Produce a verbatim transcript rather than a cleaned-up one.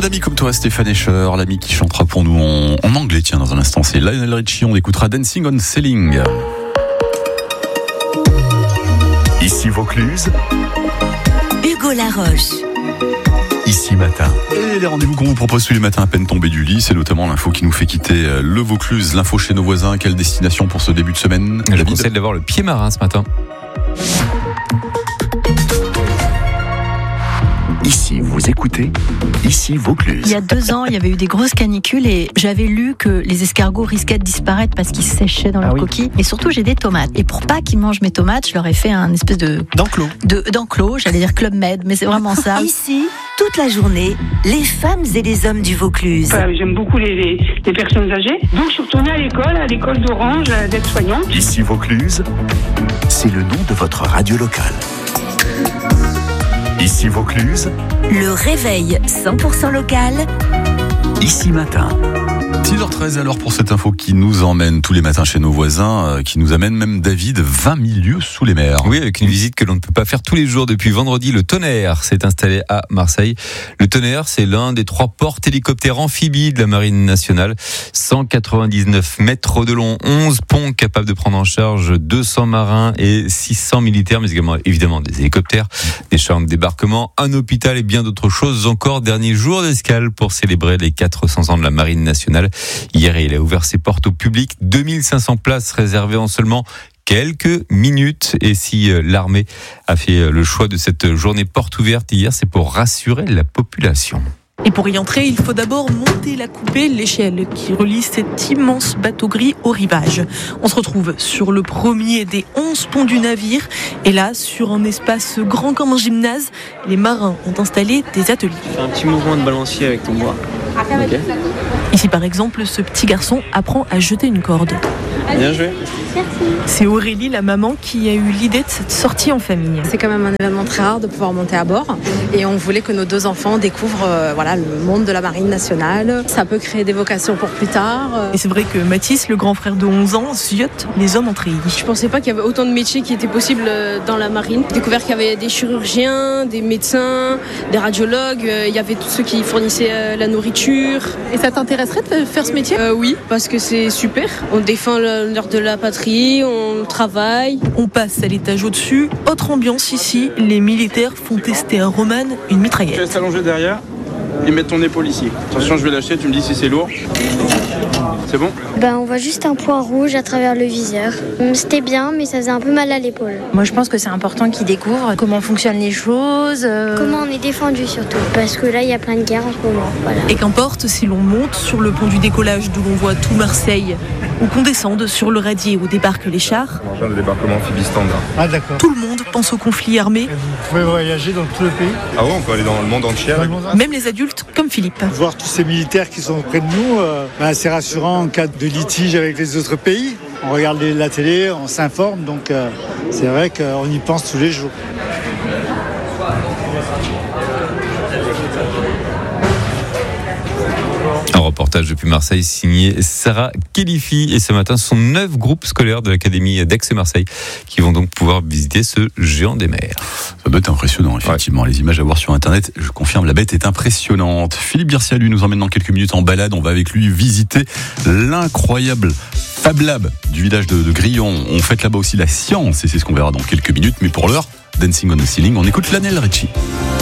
d'amis comme toi, Stéphane Escher, l'ami qui chantera pour nous en, en anglais. Tiens, dans un instant, c'est Lionel Richie. On écoutera Dancing on Ceiling. Ici Vaucluse, Hugo Laroche. Ici Matin. Et les rendez-vous qu'on vous propose tous les matins à peine tombés du lit, c'est notamment l'info qui nous fait quitter le Vaucluse. L'info chez nos voisins. Quelle destination pour ce début de semaine? Je vous conseille d'avoir le pied marin ce matin. Ici, vous écoutez, ici Vaucluse. Il y a deux ans, il y avait eu des grosses canicules et j'avais lu que les escargots risquaient de disparaître parce qu'ils séchaient dans leurs Ah oui. coquilles. Et surtout, j'ai des tomates. Et pour pas qu'ils mangent mes tomates, je leur ai fait un espèce de D'enclos. de d'enclos. J'allais dire Club Med, mais c'est vraiment ça. Ici, toute la journée, les femmes et les hommes du Vaucluse. Voilà, j'aime beaucoup les, les, les personnes âgées. Donc je suis retournée à l'école, à l'école d'Orange, à d'aide-soignante. Ici Vaucluse, c'est le nom de votre radio locale. Ici Vaucluse, Le réveil cent pour cent local. ici Matin. six heures treize alors pour cette info qui nous emmène tous les matins chez nos voisins, euh, qui nous amène même David vingt mille lieues sous les mers. Oui, avec une visite que l'on ne peut pas faire tous les jours depuis vendredi. Le Tonnerre s'est installé à Marseille. Le Tonnerre, c'est l'un des trois porte-hélicoptères amphibies de la Marine nationale. cent quatre-vingt-dix-neuf mètres de long, onze ponts capables de prendre en charge deux cents marins et six cents militaires, mais également évidemment des hélicoptères, des chars de débarquement, un hôpital et bien d'autres choses encore. Dernier jour d'escale pour célébrer les quatre cents ans de la Marine nationale. Hier, il a ouvert ses portes au public. deux mille cinq cents places réservées en seulement quelques minutes. Et si l'armée a fait le choix de cette journée porte ouverte hier, c'est pour rassurer la population. Et pour y entrer, il faut d'abord monter la coupée, l'échelle qui relie cet immense bateau gris au rivage. On se retrouve sur le premier des onze ponts du navire. Et là, sur un espace grand comme un gymnase, les marins ont installé des ateliers. Fais un petit mouvement de balancier avec ton bras. Ok. Ici, par exemple, ce petit garçon apprend à jeter une corde. Bien joué. C'est Aurélie, la maman, qui a eu l'idée de cette sortie en famille. C'est quand même un événement très rare de pouvoir monter à bord et on voulait que nos deux enfants découvrent euh, voilà, le monde de la Marine nationale. Ça peut créer des vocations pour plus tard. Et c'est vrai que Mathis, le grand frère de onze ans, ziote les hommes en treillis. Je pensais pas qu'il y avait autant de métiers qui étaient possibles dans la marine. J'ai découvert qu'il y avait des chirurgiens, des médecins, des radiologues, il y avait tous ceux qui fournissaient la nourriture. Et ça t'intéresserait de faire ce métier ? Euh, oui, parce que c'est super. On défend l'honneur de la patrie, on travaille. On passe à l'étage au-dessus. Autre ambiance ici, les militaires font tester à Roman une Je mitraillette. laisse allonger derrière et mettre ton épaule ici. Attention, je vais lâcher, tu me dis si c'est lourd. C'est bon? Ben, on voit juste un point rouge à travers le viseur. C'était bien, mais ça faisait un peu mal à l'épaule. Moi, je pense que c'est important qu'ils découvrent comment fonctionnent les choses. euh, Comment on est défendu surtout, parce que là, il y a plein de guerres en ce moment. Voilà. Et qu'importe si l'on monte sur le pont du décollage d'où l'on voit tout Marseille, ou qu'on descende sur le radier où débarquent les chars, Un débarquement amphibie standard. Ah d'accord. tout le monde pense au conflit armé, Vous pouvez voyager dans tout le pays. Ah ouais, on peut aller dans le monde entier avec. même les adultes comme Philippe. Voir tous ces militaires qui sont près de nous, euh, ben, c'est rassurant en cas de litige avec les autres pays. On regarde les- la télé, on s'informe, donc euh, c'est vrai qu'on y pense tous les jours. Un reportage depuis Marseille signé Sarah Khelifi. Et ce matin, ce sont neuf groupes scolaires de l'Académie d'Aix-Marseille qui vont donc pouvoir visiter ce géant des mers. Ça doit être impressionnant, effectivement. Ouais. Les images à voir sur Internet, je confirme, la bête est impressionnante. Philippe Bircia, lui, nous emmène dans quelques minutes en balade. On va avec lui visiter l'incroyable Fab Lab du village de, de Grillon. On fête là-bas aussi la science et c'est ce qu'on verra dans quelques minutes. Mais pour l'heure, Dancing on the Ceiling, on écoute Lionel Richie.